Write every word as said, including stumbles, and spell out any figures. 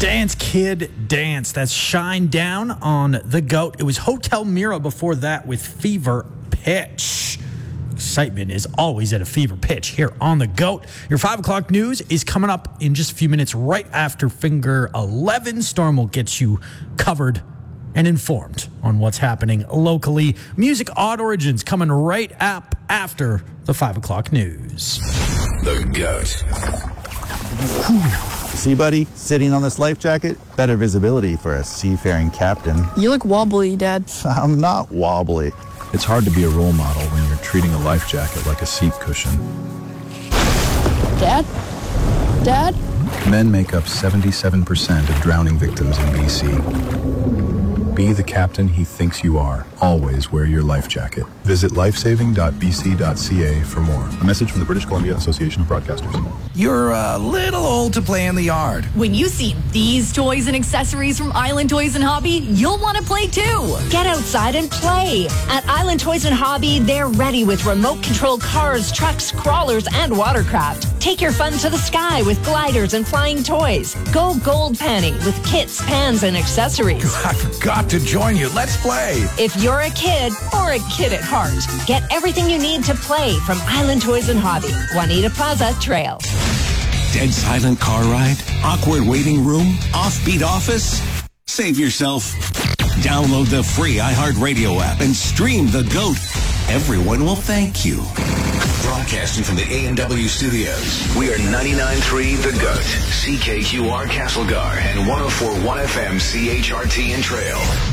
Dance Kid Dance. That's Shine Down on The GOAT. It was Hotel Mira before that with Fever Pitch. Excitement is always at a fever pitch here on The GOAT. Your five o'clock news is coming up in just a few minutes right after Finger eleven. Storm will get you covered and informed on what's happening locally. Music Odd Origins coming right up after the five o'clock news. The GOAT. See, buddy, sitting on this life jacket, better visibility for a seafaring captain. You look wobbly, Dad. I'm not wobbly. It's hard to be a role model when you're treating a life jacket like a seat cushion. Dad? Dad? Men make up seventy-seven percent of drowning victims in B C. Be the captain he thinks you are. Always wear your life jacket. Visit lifesaving dot b c dot c a for more. A message from the British Columbia Association of Broadcasters. You're a little old to play in the yard. When you see these toys and accessories from Island Toys and Hobby, you'll want to play too. Get outside and play. At Island Toys and Hobby, they're ready with remote-controlled cars, trucks, crawlers, and watercraft. Take your fun to the sky with gliders and flying toys. Go gold panning with kits, pans, and accessories. I've got to join you. Let's play. If you're a kid or a kid at heart, get everything you need to play from Island Toys and Hobby. Juanita Plaza Trail. Dead silent car ride? Awkward waiting room? Offbeat office? Save yourself. Download the free iHeartRadio app and stream The GOAT. Everyone will thank you. Broadcasting from the A and W studios, we are ninety-nine point three The GOAT, C K Q R Castlegar, and one oh four point one F M C H R T in Trail.